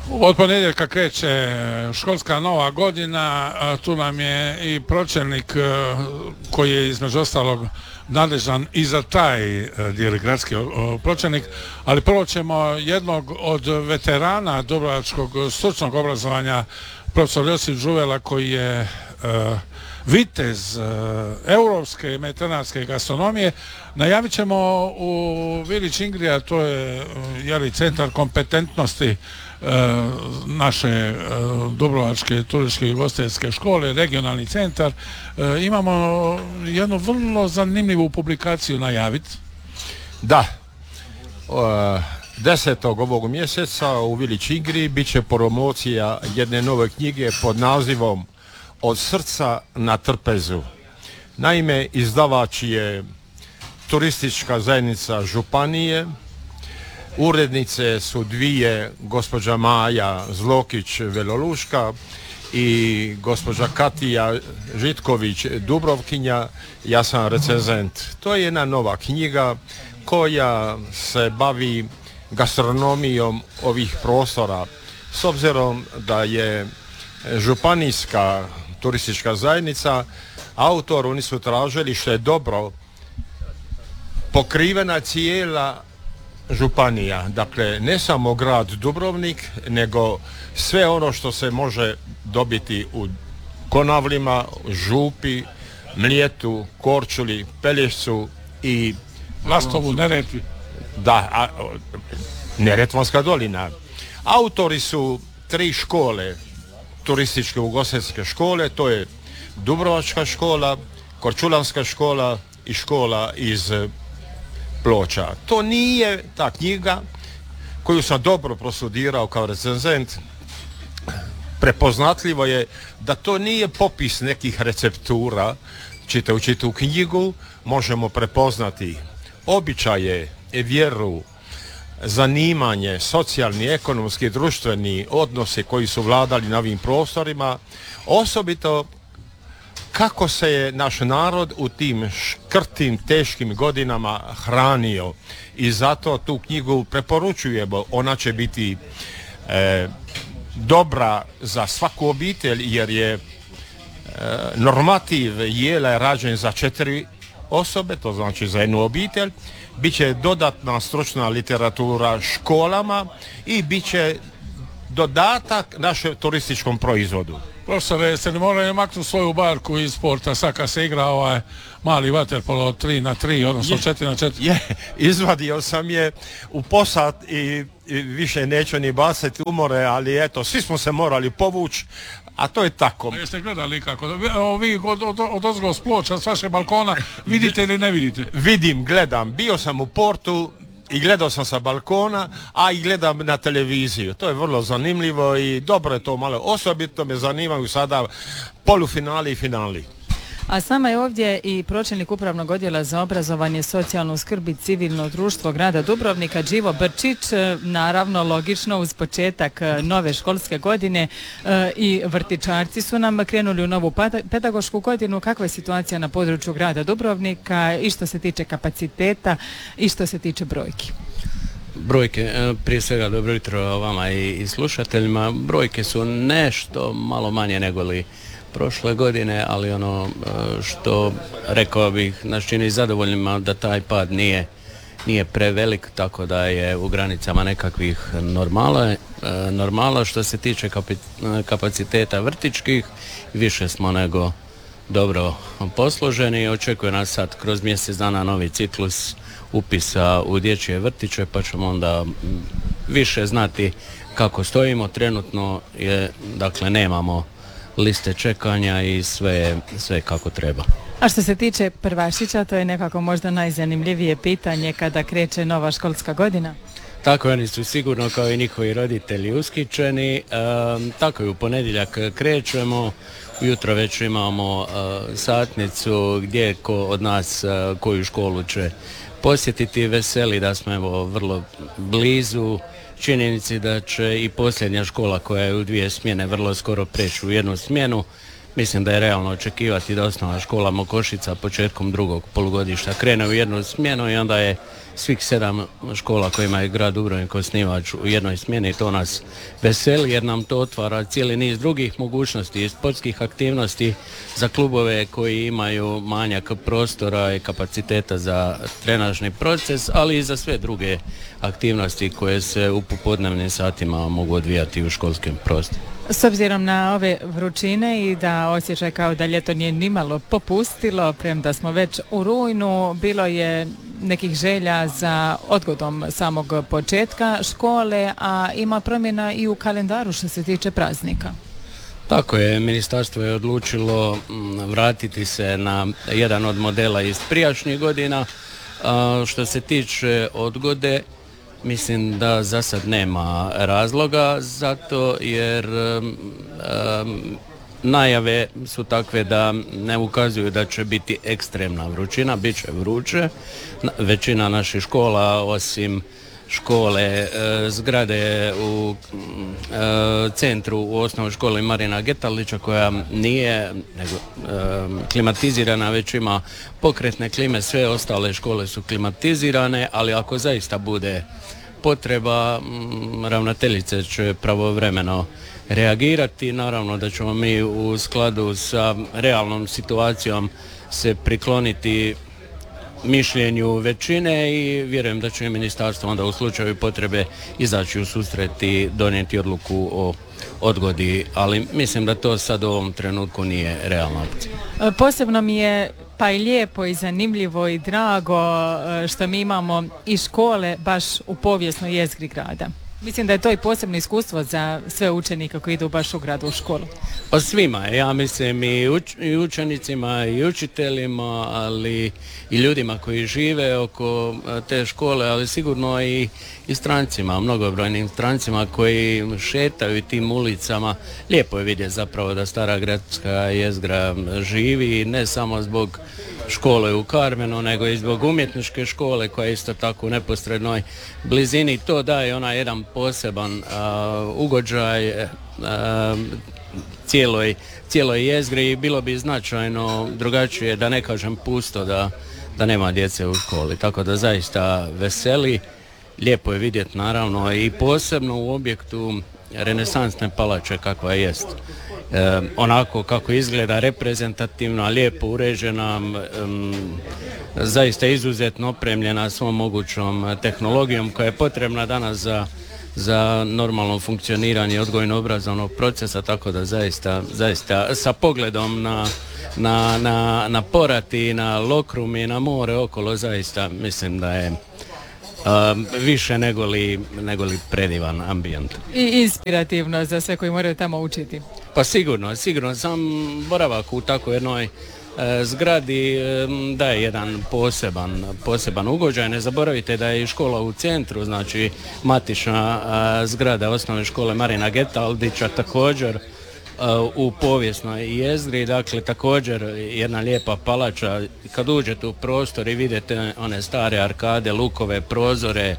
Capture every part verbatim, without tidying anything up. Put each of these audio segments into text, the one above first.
Od ponedjeljka kreće školska nova godina, tu nam je i pročelnik koji je između ostalog nadležan i za taj dio, gradski pročelnik, ali prvo ćemo jednog od veterana dubrovačkog stručnog obrazovanja, profesor Josip Žuvela, koji je vitez europske i mediteranske gastronomije, najavit ćemo u Village Ingrija, to je jeli, centar kompetentnosti naše dubrovačke turističke i ugostiteljske škole, regionalni centar. Imamo jednu vrlo zanimljivu publikaciju najaviti. Da, desetog ovog mjeseca u Village Ingriji bit će promocija jedne nove knjige pod nazivom Od srca na trpezu. Naime, izdavač je turistička zajednica županije, urednice su dvije, gospođa Maja Zlokić-Veloluška i gospođa Katija Žitković Dubrovkinja, ja sam recenzent. To je jedna nova knjiga koja se bavi gastronomijom ovih prostora. S obzirom da je županijska turistička zajednica, autor, oni su tražili, što je dobro, pokrivena cijela županija, dakle ne samo grad Dubrovnik, nego sve ono što se može dobiti u Konavlima, Župi, Mljetu, Korčuli, Pelješcu i Lastovu, Neretvi. Da, a, Neretvanska dolina. Autori su tri škole, turističke ugostiteljske škole, to je Dubrovačka škola, Korčulanska škola i škola iz Ploča. To nije ta knjiga koju sam dobro prostudirao kao recenzent. Prepoznatljivo je da to nije popis nekih receptura. Čitajući tu knjigu možemo prepoznati običaje, vjeru, zanimanje, socijalni, ekonomski, društveni odnosi koji su vladali na ovim prostorima, osobito kako se je naš narod u tim škrtim, teškim godinama hranio. I zato tu knjigu preporučujemo. Ona će biti e, dobra za svaku obitelj, jer je e, normativ jela je rađen za četiri osobe, to znači za jednu obitelj. Biće dodatna stručna literatura školama i bit će dodatak našem turističkom proizvodu. Profesore, jeste li morali maknuti svoju barku iz sporta, sad kad se igra ovaj mali vaterpolo tri na tri, odnosno četiri na četiri? Je, izvadio sam je u posad i, i više neću ni baciti umore, ali eto, svi smo se morali povući, a to je tako. A jeste gledali kako? Vi od, od, od ozgo s Ploča, s vaše balkona, vidite ili ne vidite? Vidim, gledam. Bio sam u Portu i gledao sam sa balkona, a i gledam na televiziju. To je vrlo zanimljivo i dobro je to malo. Osobito me zanimaju sada polufinali i finali. A s nama je ovdje i pročelnik Upravnog odjela za obrazovanje, socijalnu skrb i civilno društvo grada Dubrovnika, Đivo Brčić, naravno logično uz početak nove školske godine i vrtićarci su nam krenuli u novu pedagošku godinu. Kakva je situacija na području grada Dubrovnika i što se tiče kapaciteta i što se tiče brojki? Brojke, prije svega dobro jutro vama i slušateljima. Brojke su nešto malo manje nego li prošle godine, ali ono što rekao bih nas čini zadovoljnima da taj pad nije, nije prevelik, tako da je u granicama nekakvih normala. Normala što se tiče kapaciteta vrtićkih, više smo nego dobro posloženi. Očekuje nas sad kroz mjesec dana novi ciklus upisa u dječje vrtiće, pa ćemo onda više znati kako stojimo. Trenutno je, dakle, nemamo liste čekanja i sve, sve kako treba. A što se tiče prvašića, to je nekako možda najzanimljivije pitanje kada kreće nova školska godina? Tako, oni su sigurno kao i njihovi roditelji ushićeni. E, tako i u ponedjeljak krećemo. Ujutro već imamo e, satnicu gdje ko od nas e, koju školu će posjetiti. Veseli da smo evo vrlo blizu činjenici da će i posljednja škola koja je u dvije smjene vrlo skoro preći u jednu smjenu. Mislim da je realno očekivati da osnovna škola Mokošica početkom drugog polugodišta krene u jednu smjenu i onda je svih sedam škola kojima je grad Dubrovnik osnivač u jednoj smjeni. To nas veseli jer nam to otvara cijeli niz drugih mogućnosti i sportskih aktivnosti za klubove koji imaju manjak prostora i kapaciteta za trenažni proces, ali i za sve druge aktivnosti koje se u popodnevnim satima mogu odvijati u školskim prostorima. S obzirom na ove vrućine i da osjećaj kao da ljeto nije nimalo popustilo, premda smo već u rujnu, bilo je nekih želja za odgodom samog početka škole, a ima promjena i u kalendaru što se tiče praznika. Tako je, ministarstvo je odlučilo vratiti se na jedan od modela iz prijašnjih godina. A što se tiče odgode, mislim da za sad nema razloga, zato jer um, um, najave su takve da ne ukazuju da će biti ekstremna vrućina, bit će vruće. Većina naših škola, osim škole, e, zgrade u e, centru u osnovnoj školi Marina Getalića koja nije nego, e, klimatizirana, već ima pokretne klime, sve ostale škole su klimatizirane, ali ako zaista bude potreba, m, ravnateljice će pravovremeno reagirati. Naravno da ćemo mi u skladu sa realnom situacijom se prikloniti mišljenju većine i vjerujem da će ministarstvo onda u slučaju potrebe izaći u susret i donijeti odluku o odgodi, ali mislim da to sad u ovom trenutku nije realna opcija. Posebno mi je pa i lijepo i zanimljivo i drago što mi imamo i škole baš u povijesnoj jezgri grada. Mislim da je to i posebno iskustvo za sve učenike koji idu baš u gradu u školu. Pa svima, ja mislim i, uč, i učenicima i učiteljima, ali i ljudima koji žive oko te škole, ali sigurno i, i strancima, mnogobrojnim strancima koji šetaju tim ulicama. Lijepo je vidjeti zapravo da stara gradska jezgra živi, ne samo zbog škole u Karmenu, nego i zbog umjetničke škole koja je isto tako u neposrednoj blizini. To daje onaj jedan poseban uh, ugođaj uh, cijeloj, cijeloj jezgri i bilo bi značajno drugačije, da ne kažem pusto, da, da nema djece u školi. Tako da zaista veseli, lijepo je vidjeti naravno i posebno u objektu renesansne palače kakva jest. E, onako kako izgleda reprezentativno, lijepo uređena, um, zaista izuzetno opremljena svom mogućom tehnologijom koja je potrebna danas za, za normalno funkcioniranje odgojno-obrazovnog procesa, tako da zaista, zaista sa pogledom na, na, na, na Porat i na Lokrum i na more okolo, zaista mislim da je Uh, više nego li, nego li predivan ambijent. I inspirativno za sve koji moraju tamo učiti. Pa sigurno, sigurno. Sam boravak u tako jednoj uh, zgradi um, daje jedan poseban, poseban ugođaj. Ne zaboravite da je i škola u centru, znači matična uh, zgrada osnovne škole Marina Getaldića također u povijesnoj jezgri, dakle također jedna lijepa palača. Kad uđete u prostor i vidite one stare arkade, lukove, prozore,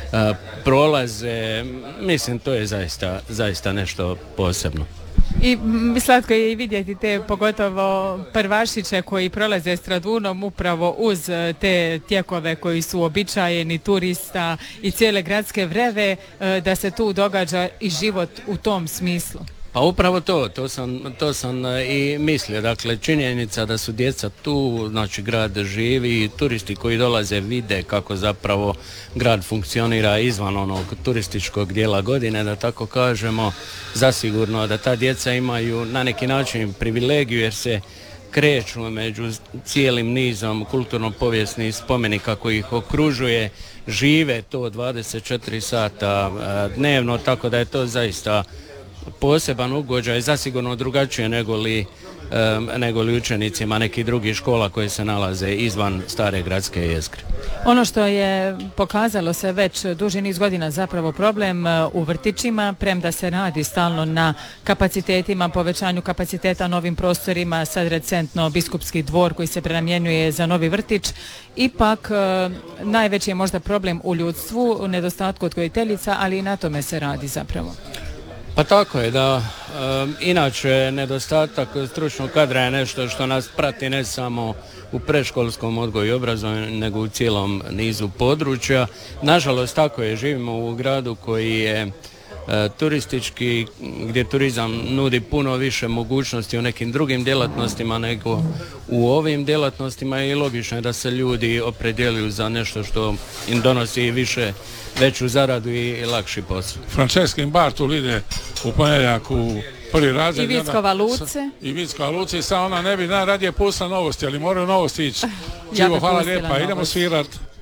prolaze, mislim to je zaista, zaista nešto posebno. I slatko je i vidjeti te pogotovo prvašiće koji prolaze Stradunom upravo uz te tijekove koji su običajeni turista i cijele gradske vreve, da se tu događa i život u tom smislu. Pa upravo to, to sam, to sam i mislio, dakle činjenica da su djeca tu, znači grad živi, turisti koji dolaze vide kako zapravo grad funkcionira izvan onog turističkog dijela godine, da tako kažemo, zasigurno da ta djeca imaju na neki način privilegiju jer se kreću među cijelim nizom kulturno-povijesnih spomenika koji ih okružuje, žive to dvadeset četiri sata dnevno, tako da je to zaista poseban ugođaj, zasigurno drugačije nego li, um, nego li učenicima nekih drugih škola koje se nalaze izvan stare gradske jezgre. Ono što je pokazalo se već duži niz godina zapravo problem u vrtićima, premda se radi stalno na kapacitetima, povećanju kapaciteta, novim prostorima, sad recentno Biskupski dvor koji se prenamjenjuje za novi vrtić, ipak najveći je možda problem u ljudstvu, u nedostatku odgojiteljica, ali i na tome se radi zapravo. Pa tako je, da. E, inače, nedostatak stručnog kadra je nešto što nas prati ne samo u predškolskom odgoju i obrazovanju, nego u cijelom nizu područja. Nažalost, tako je, živimo u gradu koji je E, turistički, gdje turizam nudi puno više mogućnosti u nekim drugim djelatnostima nego u ovim djelatnostima i logično je da se ljudi opredjeluju za nešto što im donosi više, veću zaradu i, i lakši posao. Franceskin Bartul ide u ponedjeljak u prvi razred. I Vickova Luce. I Vickova Luce i sad ona ne bi najradije pustila novosti, ali moraju novosti ići. Čivo, Ja hvala pustila lijepa, idemo novosti. svirat.